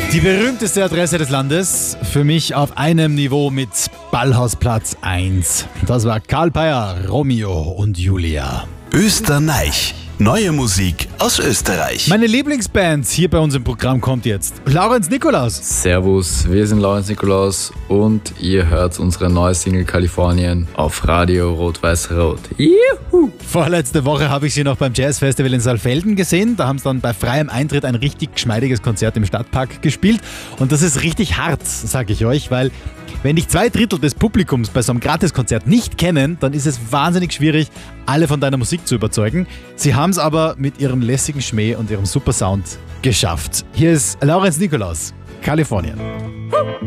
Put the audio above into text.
Die berühmteste Adresse des Landes, für mich auf einem Niveau mit Ballhausplatz 1. Das war Karl Peyer, Romeo und Julia. Österreich. Neue Musik aus Österreich. Meine Lieblingsband hier bei uns im Programm kommt jetzt. Laurenz Nikolaus. Servus, wir sind Laurenz Nikolaus und ihr hört unsere neue Single Kalifornien auf Radio Rot-Weiß-Rot. Juhu! Vorletzte Woche habe ich sie noch beim Jazzfestival in Saalfelden gesehen. Da haben sie dann bei freiem Eintritt ein richtig geschmeidiges Konzert im Stadtpark gespielt. Und das ist richtig hart, sage ich euch, weil wenn dich 2/3 des Publikums bei so einem Gratiskonzert nicht kennen, dann ist es wahnsinnig schwierig, alle von deiner Musik zu überzeugen. Sie haben es aber mit ihrem lässigen Schmäh und ihrem super Sound geschafft. Hier ist Laurenz Nikolaus, Kalifornien.